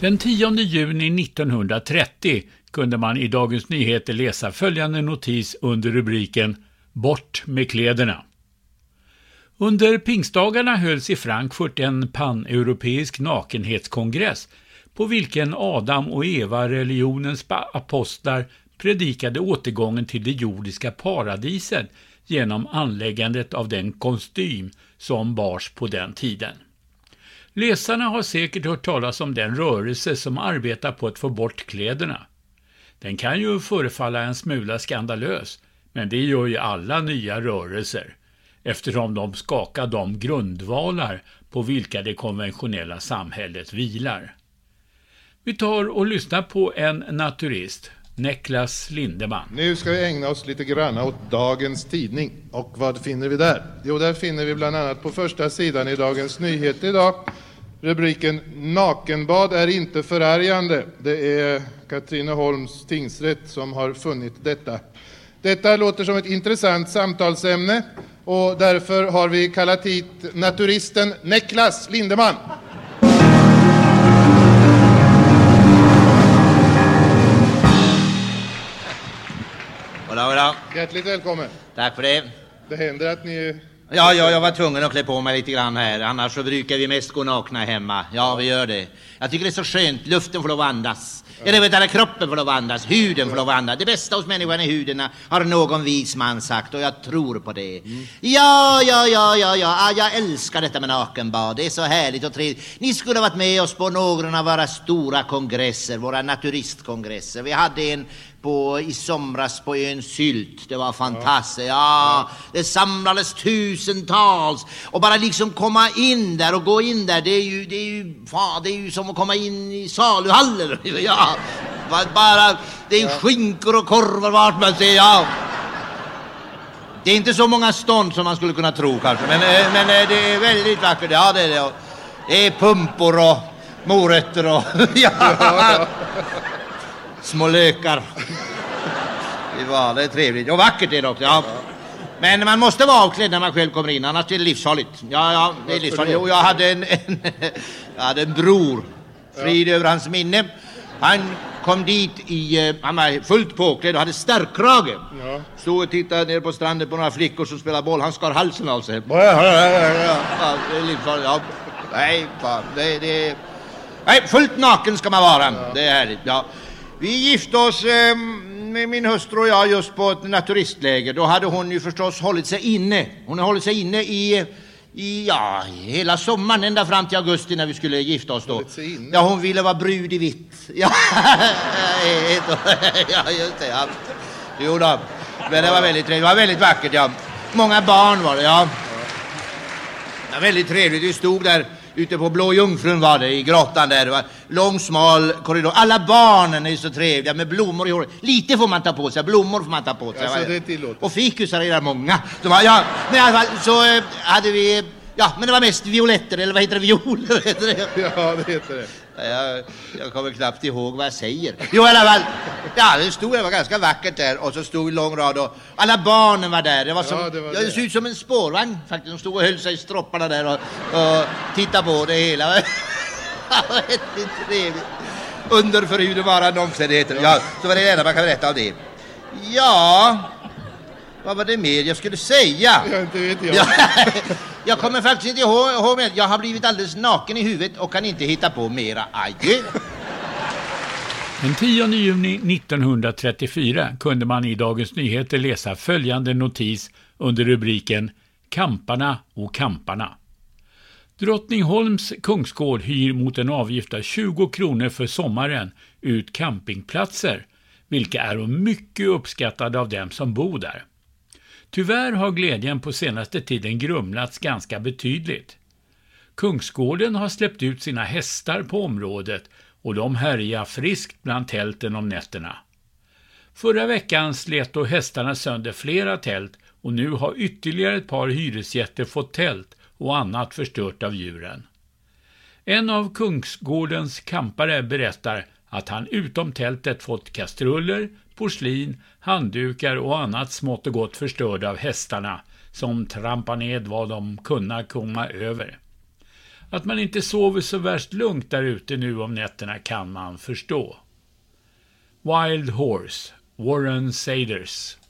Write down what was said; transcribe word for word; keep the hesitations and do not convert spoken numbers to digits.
Den tionde juni nittonhundratrettio kunde man i Dagens Nyheter läsa följande notis under rubriken Bort med kläderna. Under pingstdagarna hölls i Frankfurt en paneuropeisk nakenhetskongress på vilken Adam och Eva, religionens apostlar, predikade återgången till det jordiska paradiset genom anläggandet av den kostym som bars på den tiden. Läsarna har säkert hört talas om den rörelse som arbetar på att få bort kläderna. Den kan ju förefalla en smula skandalös, men det gör ju alla nya rörelser, eftersom de skakar de grundvalar på vilka det konventionella samhället vilar. Vi tar och lyssnar på en naturist, Niklas Lindeman. Nu ska vi ägna oss lite grann åt dagens tidning. Och vad finner vi där? Jo, där finner vi bland annat på första sidan i Dagens Nyheter idag rubriken Nakenbad är inte förargande. Det är Katrineholms tingsrätt som har funnit detta. Detta låter som ett intressant samtalsämne och därför har vi kallat hit naturisten Niklas Lindeman. Hola, hola. Hjärtligt välkommen. Tack för det. Det händer att ni... Ja, ja, jag var tvungen att klä på mig lite grann här. Annars så brukar vi mest gå nakna hemma. Ja, vi gör det. Jag tycker det är så skönt. Luften får lov att andas. Ja. Eller vet alla, kroppen får lov att andas. Huden får lov att andas. Det bästa hos människan är huden, har någon vis man sagt. Och jag tror på det. Mm. Ja, ja, ja, ja, ja. Jag älskar detta med nakenbad. Det är så härligt och trevligt. Ni skulle ha varit med oss på några av våra stora kongresser. Våra naturistkongresser. Vi hade en på i somras på ön Sylt. Det var fantastiskt. Ja, ja, det samlades tusentals och bara liksom komma in där och gå in där, det är ju det är ju fan, det är ju som att komma in i saluhallen. Ja. Bara det är skinkor och korvar vart man ser. Ja. Det är inte så många stånd som man skulle kunna tro kanske, men men det är väldigt vackert. Ja, det är det. Det är pumpor och morötter och ja. Små lökar. Det var det är trevligt. Och vackert är det också, ja. Men man måste vara avklädd när man själv kommer in, annars är det livsfarligt. Ja, ja, det är livsfarligt. Jo, jag hade en, en, jag hade en bror, frid över hans minne. Han kom dit i, han var fullt påklädd och hade starkkrage. Ja. Stod och tittade ner på stranden på några flickor som spelar boll. Han skar halsen av sig. Ja, det är livsfarligt, ja. Nej, fan, det, det, nej, fullt naken ska man vara. Ja. Det är härligt, ja. Vi gifte oss eh, med min hustru och jag just på ett naturistläger. Då hade hon ju förstås hållit sig inne. Hon har hållit sig inne i, i ja, hela sommaren ända fram till augusti när vi skulle gifta oss då. Ja, hon ville vara brud i vitt. Ja, ja just det. Ja. Jo då. Men det var väldigt trevligt. Det var väldigt vackert, ja. Många barn var det, ja. Det var väldigt trevligt. Vi stod där ute på Blå Jungfrun var det, i grottan där. Det var lång, smal korridor. Alla barnen är så trevliga med blommor i håret. Lite får man ta på sig, blommor får man ta på sig. Alltså, det är tillåtet. Och fikusar är där många. Så, var, ja, men i alla fall så äh, hade vi... Ja, men det var mest violetter, eller vad heter det? Violer, heter det? Ja, det heter det. Jag, jag kommer knappt ihåg vad jag säger. Jo, i alla fall. Ja, det stod, det var ganska vackert där. Och så stod en lång rad och alla barnen var där. Det var som, ja, det, var det. Det såg ut som en spårvagn faktiskt. De stod och höll sig i stropparna där och, och tittade på det hela. Det var väldigt trevligt. Under för hur det var en omständigheter. Ja, så var det det enda man kan berätta av det. Ja... Vad var det mer jag skulle säga? Jag inte vet jag. jag. Jag kommer faktiskt inte ihåg, ihåg jag har blivit alldeles naken i huvudet och kan inte hitta på mera. Adjö. Den tionde juni nittonhundratrettiofyra kunde man i Dagens Nyheter läsa följande notis under rubriken Kamparna och kamparna. Drottningholms Kungsgård hyr mot en avgift av tjugo kronor för sommaren ut campingplatser, vilka är mycket uppskattade av dem som bor där. Tyvärr har glädjen på senaste tiden grumlats ganska betydligt. Kungsgården har släppt ut sina hästar på området och de härjar friskt bland tälten om nätterna. Förra veckan slet då hästarna sönder flera tält och nu har ytterligare ett par hyresgäster fått tält och annat förstört av djuren. En av Kungsgårdens kampare berättar att han utom tältet fått kastruller, porslin, handdukar och annat smått och gott förstörda av hästarna som trampar ned vad de kunna komma över. Att man inte sover så värst lugnt där ute nu om nätterna kan man förstå. Wild Horse, Warren Saders.